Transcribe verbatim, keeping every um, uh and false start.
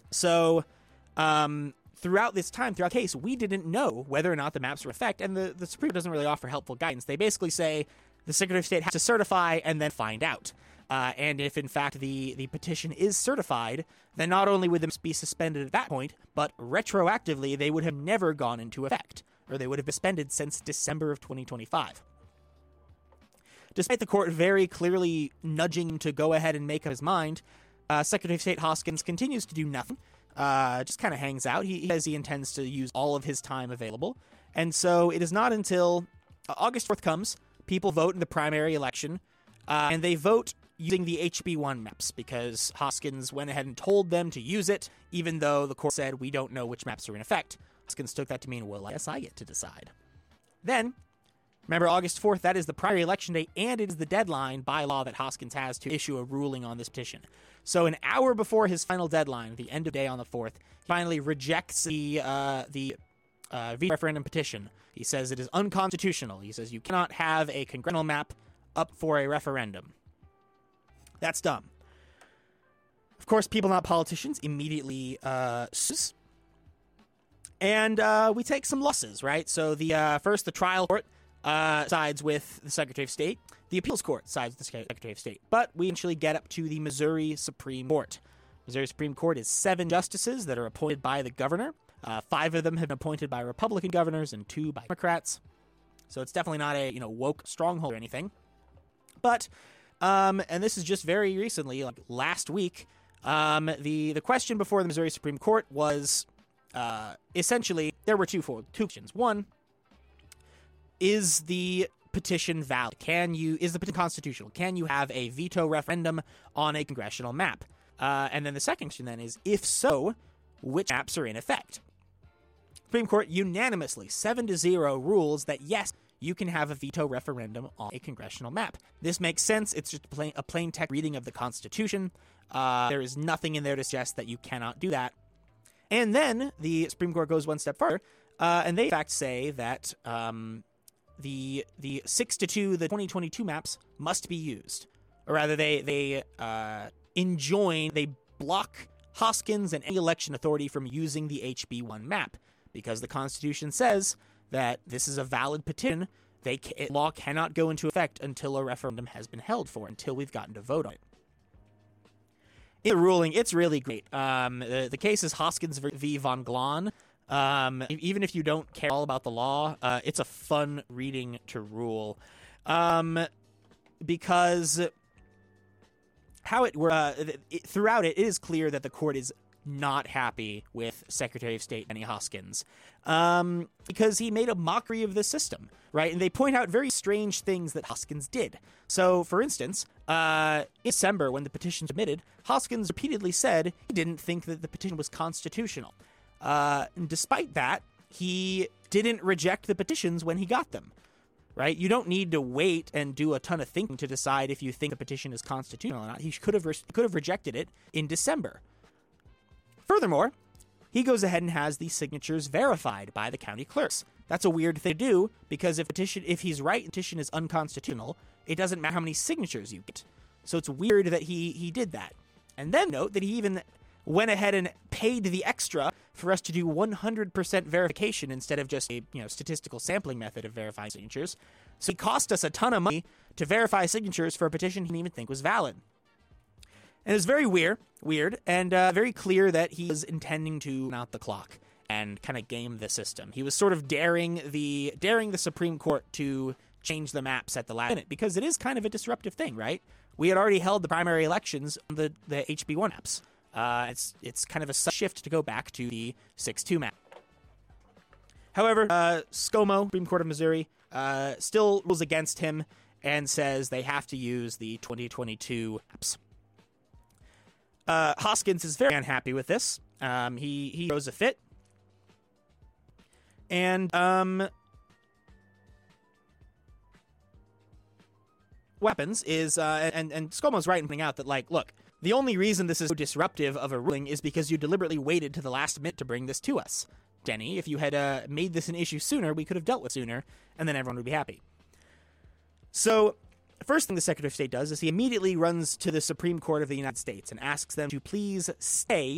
So um, throughout this time, throughout the case, we didn't know whether or not the maps were in effect, and the, the Supreme Court doesn't really offer helpful guidance. They basically say the Secretary of State has to certify and then find out. Uh, and if, in fact, the, the petition is certified, then not only would them be suspended at that point, but retroactively they would have never gone into effect, or they would have been suspended since December of twenty twenty-five. Despite the court very clearly nudging him to go ahead and make up his mind, uh, Secretary of State Hoskins continues to do nothing, uh, just kind of hangs out. He, he says he intends to use all of his time available, and so it is not until uh, August fourth comes, people vote in the primary election, uh, and they vote using the H B one maps, because Hoskins went ahead and told them to use it, even though the court said we don't know which maps are in effect. Hoskins took that to mean, well, I guess I get to decide. Then, remember August fourth, that is the primary election day, and it is the deadline by law that Hoskins has to issue a ruling on this petition. So an hour before his final deadline, the end of day on the fourth, he finally rejects the, uh, the uh, veto referendum petition. He says it is unconstitutional. He says you cannot have a congressional map up for a referendum. That's dumb. Of course, people not politicians immediately uh, sue. And uh, we take some losses, right? So the uh, first, the trial court uh, sides with the Secretary of State. The appeals court sides with the Secretary of State. But we eventually get up to the Missouri Supreme Court. Missouri Supreme Court is seven justices that are appointed by the governor. Uh, five of them have been appointed by Republican governors and two by Democrats. So it's definitely not a, you know, woke stronghold or anything. But... Um, and this is just very recently, like last week, um, the, the question before the Missouri Supreme Court was, uh, essentially, there were two, for, two questions. One, is the petition valid? Can you, is the petition constitutional? Can you have a veto referendum on a congressional map? Uh, and then the second question then is, if so, which maps are in effect? Supreme Court unanimously, seven to zero, rules that yes, you can have a veto referendum on a congressional map. This makes sense. It's just plain, a plain text reading of the Constitution. Uh, there is nothing in there to suggest that you cannot do that. And then the Supreme Court goes one step further, uh, and they in fact say that um, the the six to two, the twenty twenty-two maps must be used, or rather, they they uh, enjoin, they block Hoskins and any election authority from using the H B one map, because the Constitution says that this is a valid petition. They ca- law cannot go into effect until a referendum has been held for, until we've gotten to vote on it. In the ruling, it's really great. Um, the, the case is Hoskins v. Von Glahn. Um, even if you don't care all about the law, uh, it's a fun reading to rule. Um, because how it, uh, it throughout it, it is clear that the court is not happy with Secretary of State Benny Hoskins, um, because he made a mockery of the system, right? And they point out very strange things that Hoskins did. So, for instance, uh, in December, when the petition was submitted, Hoskins repeatedly said he didn't think that the petition was constitutional. Uh, and despite that, he didn't reject the petitions when he got them, right? You don't need to wait and do a ton of thinking to decide if you think a petition is constitutional or not. He could have re- could have rejected it in December. Furthermore, he goes ahead and has these signatures verified by the county clerks. That's a weird thing to do, because if petition, if he's right, petition is unconstitutional, it doesn't matter how many signatures you get. So it's weird that he he did that. And then note that he even went ahead and paid the extra for us to do one hundred percent verification instead of just a, you know, statistical sampling method of verifying signatures. So it cost us a ton of money to verify signatures for a petition he didn't even think was valid. And it's very weird, weird, and uh, very clear that he was intending to run out the clock and kind of game the system. He was sort of daring the daring the Supreme Court to change the maps at the last minute, because it is kind of a disruptive thing, right? We had already held the primary elections on the, the H B one maps. Uh, it's it's kind of a shift to go back to the six two map. However, uh, SCOMO, Supreme Court of Missouri, uh, still rules against him and says they have to use the twenty twenty-two maps. Uh, Hoskins is very unhappy with this. Um, he, he throws a fit. And, um, what happens is, uh, and, and ScoMo's right in pointing out that, like, look, the only reason this is so disruptive of a ruling is because you deliberately waited to the last minute to bring this to us. Denny, if you had, uh, made this an issue sooner, we could have dealt with sooner, and then everyone would be happy. So, the first thing the Secretary of State does is he immediately runs to the Supreme Court of the United States and asks them to please stay